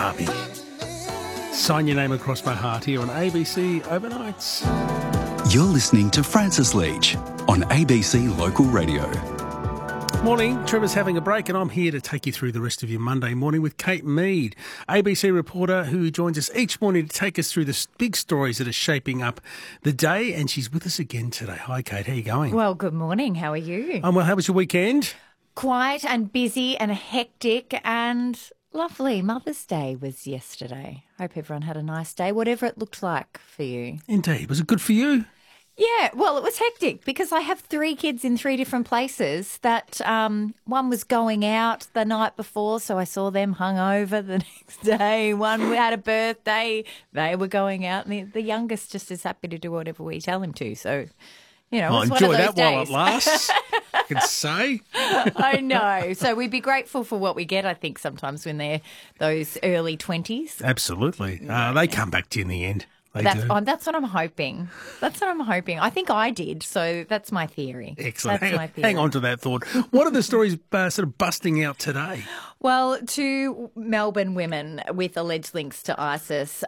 Barbie. Sign your name across my heart here on ABC Overnights. You're listening to Francis Leach on ABC Local Radio. Morning, Trevor's having a break and I'm here to take you through the rest of your Monday morning with Kate Mead, ABC reporter who joins us each morning to take us through the big stories that are shaping up the day, and she's with us again today. Hi Kate, how are you going? Well, good morning. How are you? Well, how was your weekend? Quiet and busy and hectic and lovely. Mother's Day was yesterday. Hope everyone had a nice day, whatever it looked like for you. Indeed. Was it good for you? Yeah, well, it was hectic because I have 3 kids in 3 different places that one was going out the night before, so I saw them hungover the next day. One had a birthday, they were going out, and the youngest just is happy to do whatever we tell him to. So, you know, it was enjoy one of those that while days. it lasts, I can say. I know. So we'd be grateful for what we get, I think, sometimes when they're those early 20s. Absolutely. They come back to you in the end. That's what I'm hoping. That's what I'm hoping. I think I did, so that's my theory. Excellent. That's my theory. Hang on to that thought. What are the stories sort of busting out today? Well, 2 Melbourne women with alleged links to ISIS